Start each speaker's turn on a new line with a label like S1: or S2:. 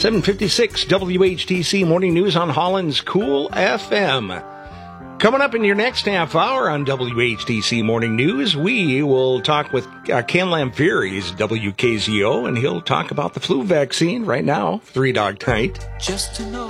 S1: 756 WHTC Morning News on Holland's Cool FM. Coming up in your next half hour on WHTC Morning News, we will talk with Ken Lampier. He's WKZO, and he'll talk about the flu vaccine right now, 3 Dog Night.
S2: Just to know